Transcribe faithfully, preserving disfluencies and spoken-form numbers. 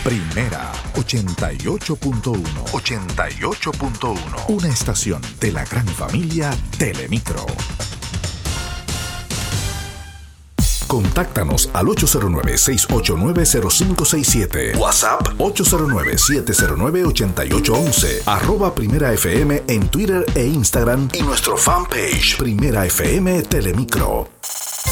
Primera ochenta y ocho punto uno. ochenta y ocho punto uno. Una estación de la gran familia Telemicro. Contáctanos al ocho cero nueve, seis ocho nueve, cero cinco seis siete. WhatsApp ocho cero nueve, siete cero nueve, ocho ocho uno uno. Arroba Primera F M en Twitter e Instagram y nuestro fanpage Primera F M Telemicro.